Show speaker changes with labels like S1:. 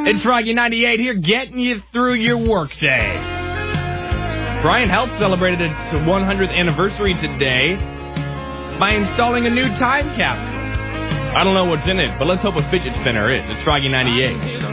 S1: It's Froggy 98 here, getting you through your workday. Brian Health celebrated its 100th anniversary today by installing a new time capsule. I don't know what's in it, but let's hope a fidget spinner is. It's Froggy 98.